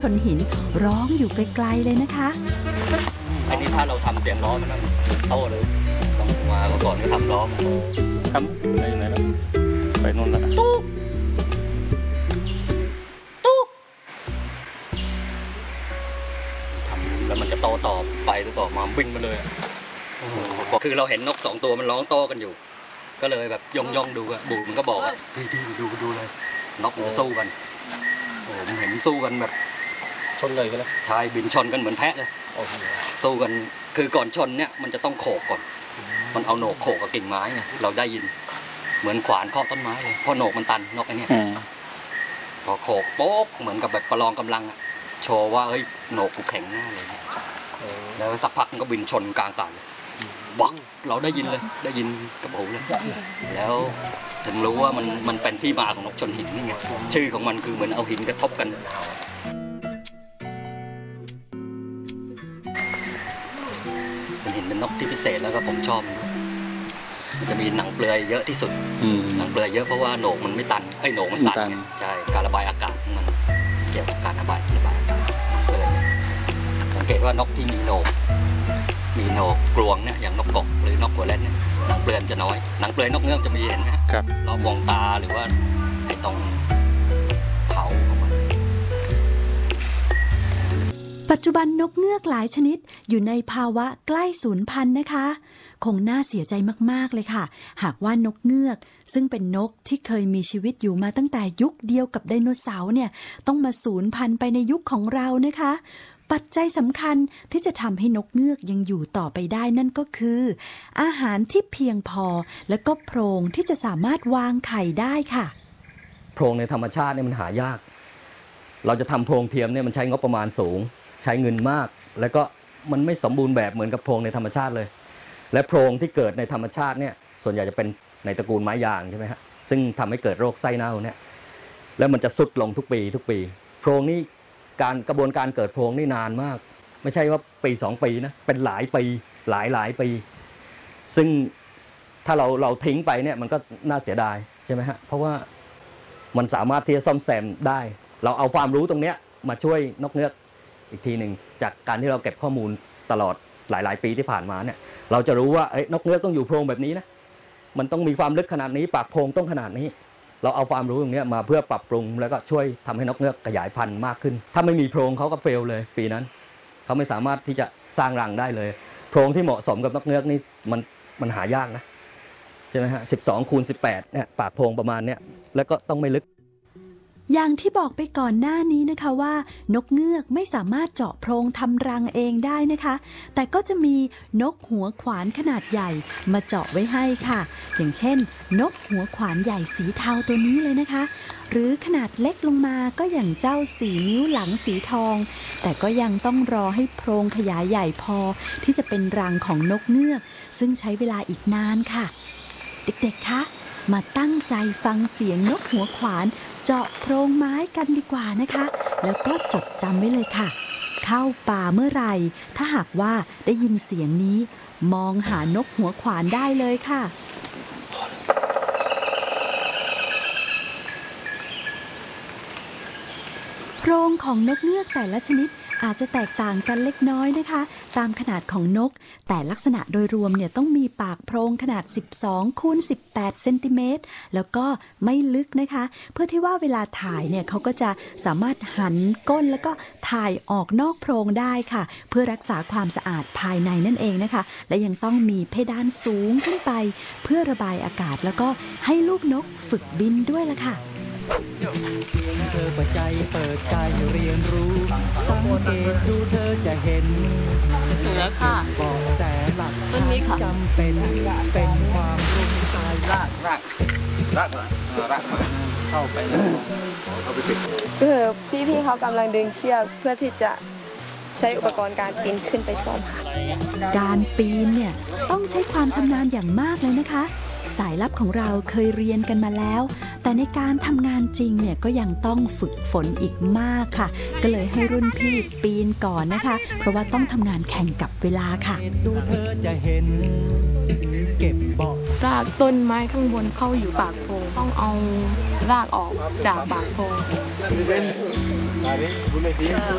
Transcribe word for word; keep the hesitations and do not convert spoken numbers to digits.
ชนหินร้องอยู่ไกลๆเลยนะคะอันนี้ถ้าเราทำเสียงร้องมันโตเลยต้องมาก่อนก็ทำร้องทำไปไหนแล้วไปนู่นแล้วตุ๊กตุ๊กทำแล้วมันจะโตต่อไปต่อมาบินมาเลยคือเราเห็นนกสองตัวมันร้องโตกันอยู่ก็เลยแบบย่องย่องดูอะบูมันก็บอกว่าดีดีดูดูเลยนกมันจะสู้กันโอ้ผมเห็นสู้กันแบบชนเลยกันแล้วชายบินชนกันเหมือนแพะเลยสู้กันคือก่อนชนเนี่ยมันจะต้องโขกก่อนมันเอาโหนกโขกกับกิ่งไม้ไงเราได้ยินเหมือนขวานเคาะต้นไม้เลยเพราะโหนกมันตันนกไอ้นี่พอโขกโป๊กเหมือนกับแบบประลองกำลังอะโชว์ว่าเฮ้ยโหนกกูแข็งแน่เลยแล้วสักพักมันก็บินชนกลางอากาศเลยบักเราได้ยินเลยได้ยินกับหูเลยแล้วถึงรู้ว่ามันมันเป็นที่มาของนกชนหินนี่ไงชื่อของมันคือเหมือนเอาหินกระทบกันมันเห็นเป็นนกที่พิเศษแล้วก็ผมชอบมันจะมีหนังเปลือยเยอะที่สุดหนังเปลือยเยอะเพราะว่าโหนกมันไม่ตันไอ้โหนกมันตันไงใช่การระบายอากาศมันเกี่ยวกับการระบายระบายอากาศเลยสังเกตว่านกที่มีโหนกมีโหนกกลวงเนี่ยอย่างนกกกหรือนกหัวแรดเนี่ยหนังเปลือยจะน้อยหนังเปลือยนกเงือกจะมีเห็นไหมครับรอบวงตาหรือว่าไอ้ตรงเขาของมันปัจจุบันนกเงือกหลายชนิดอยู่ในภาวะใกล้สูญพันธุ์นะคะคงน่าเสียใจมากๆเลยค่ะหากว่านกเงือกซึ่งเป็นนกที่เคยมีชีวิตอยู่มาตั้งแต่ยุคเดียวกับไดโนเสาร์เนี่ยต้องมาสูญพันธุ์ไปในยุคของเรานะคะปัจจัยสำคัญที่จะทำให้นกเงือกยังอยู่ต่อไปได้นั่นก็คืออาหารที่เพียงพอและก็โพรงที่จะสามารถวางไข่ได้ค่ะโพรงในธรรมชาติเนี่ยมันหายากเราจะทำโพรงเทียมเนี่ยมันใช้งบประมาณสูงใช้เงินมากแล้วก็มันไม่สมบูรณ์แบบเหมือนกับโพรงในธรรมชาติเลยและโพรงที่เกิดในธรรมชาติเนี่ยส่วนใหญ่จะเป็นในตระกูลไม้ยางใช่ไหมฮะซึ่งทำให้เกิดโรคไส้เน่าเนี่ยแล้วมันจะทรุดลงทุกปีทุกปีโพรงนี้การกระบวนการเกิดโพรงนี่นานมากไม่ใช่ว่าปีสองปีนะเป็นหลายปีหลายหลายปีซึ่งถ้าเราเราทิ้งไปเนี่ยมันก็น่าเสียดายใช่ไหมฮะเพราะว่ามันสามารถที่จะซ่อมแซมได้เราเอาความรู้ตรงเนี้ยมาช่วยนกเงือกอีกทีหนึ่งจากการที่เราเก็บข้อมูลตลอดหลายๆปีที่ผ่านมาเนี่ยเราจะรู้ว่าเอ้ยนกเงือกต้องอยู่โพรงแบบนี้นะมันต้องมีความลึกขนาดนี้ปากโพรงต้องขนาดนี้เราเอาความรู้ตรงนี้มาเพื่อปรับปรุงแล้วก็ช่วยทำให้นกเงือกขยายพันธุ์มากขึ้นถ้าไม่มีโพรงเขาก็เฟลเลยปีนั้นเขาไม่สามารถที่จะสร้างรังได้เลยโพรงที่เหมาะสมกับนกเงือกนี่มันมันหายากนะใช่ไหมฮะสิบสองคูณสิบแปดเนี่ยปากโพรงประมาณเนี้ยแล้วก็ต้องไม่ลึกอย่างที่บอกไปก่อนหน้านี้นะคะว่านกเงือกไม่สามารถเจาะโพรงทำรังเองได้นะคะแต่ก็จะมีนกหัวขวานขนาดใหญ่มาเจาะไว้ให้ค่ะอย่างเช่นนกหัวขวานใหญ่สีเทาตัวนี้เลยนะคะหรือขนาดเล็กลงมาก็อย่างเจ้าสี่นิ้วหลังสีทองแต่ก็ยังต้องรอให้โพรงขยายใหญ่พอที่จะเป็นรังของนกเงือกซึ่งใช้เวลาอีกนานค่ะเด็กๆคะมาตั้งใจฟังเสียงนกหัวขวานเจาะโพรงไม้กันดีกว่านะคะแล้วก็จดจำไว้เลยค่ะเข้าป่าเมื่อไหร่ถ้าหากว่าได้ยินเสียงนี้มองหานกหัวขวานได้เลยค่ะโพรงของนกเงือกแต่ละชนิดอาจจะแตกต่างกันเล็กน้อยนะคะตามขนาดของนกแต่ลักษณะโดยรวมเนี่ยต้องมีปากโพรงขนาดสิบสองคูณสิบแปดเซนติเมตรแล้วก็ไม่ลึกนะคะเพื่อที่ว่าเวลาถ่ายเนี่ยเขาก็จะสามารถหันก้นแล้วก็ถ่ายออกนอกโพรงได้ค่ะเพื่อรักษาความสะอาดภายในนั่นเองนะคะและยังต้องมีเพดานสูงขึ้นไปเพื่อระบายอากาศแล้วก็ให้ลูกนกฝึกบินด้วยล่ะค่ะเธอเปิดใจเปิดใจเรียนรู้สังเกตดูเธอจะเห็นถึงแล้วค่ะบอกแสหลักต้นนี้ค่ะจำเป็นเป็นความรู้ใจรากรากรากมารากมาเข้าไปเข้าไปปิดคือพี่ๆเขากำลังดึงเชือกเพื่อที่จะใช้อุปกรณ์การปีนขึ้นไปซ่อมการปีนเนี่ยต้องใช้ความชำนาญอย่างมากเลยนะคะสายลับของเราเคยเรียนกันมาแล้วแต่ในการทำงานจริงเนี่ยก็ยังต้องฝึกฝนอีกมากค่ะก็เลยให้รุ่นพี่ปีนก่อนนะคะเพราะว่าต้องทำงานแข่งกับเวลาค่ะดูเธอจะเห็นเก็บบอกรากต้นไม้ข้างบนเข้าอยู่ปากโพรงต้องเอารากออกจากปากโพรง